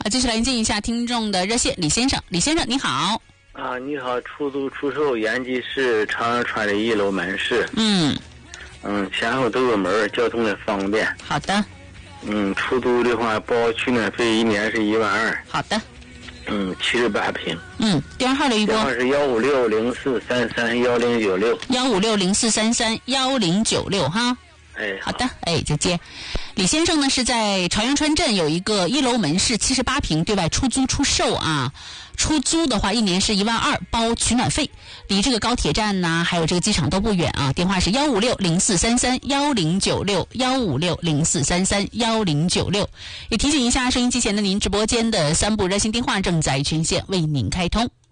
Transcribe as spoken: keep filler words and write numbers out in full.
好，继续来接一下听众的热线，李先生，李先生你好。 啊，你好，出租出售延吉市长阳川的一楼门市。 嗯嗯，前后都有门，交通的方便。 好的。 嗯，出租的话包取暖费一年是一万二。 好的。 嗯，七十八平。 嗯，电话号留一波。 电话是幺五六零四三三幺零九六。 幺五六零四三三幺零九六哈。 哎， 好的，哎，再见。李先生呢是在朝阳川镇有一个一楼门市，七十八平，对外出租出售啊。出租的话，一年是一万二，包取暖费，离这个高铁站呐、啊，还有这个机场都不远啊。电话是幺五六零四三三幺零九六，幺五六零四三三幺零九六。也提醒一下，收音机前的您，直播间的三部热线电话正在全线为您开通。